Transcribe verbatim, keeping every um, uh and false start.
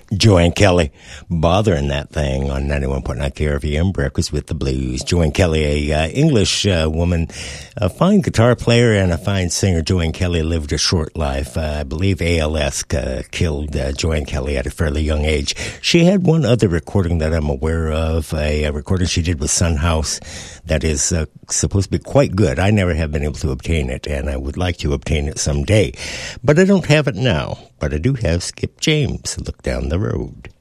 Joanne Kelly, bothering that thing on ninety-one point nine K R V M, Breakfast with the Blues. Joanne Kelly, a uh, English uh, woman, a fine guitar player and a fine singer. Joanne Kelly lived a short life. Uh, I believe A L S uh, killed uh, Joanne Kelly at a fairly young age. She had one other recording that I'm aware of, a, a recording she did with Sun House that is uh, supposed to be quite good. I never have been able to obtain it, and I would like to obtain it someday. But I don't have it now. But I do have Skip James, Look Down the Road.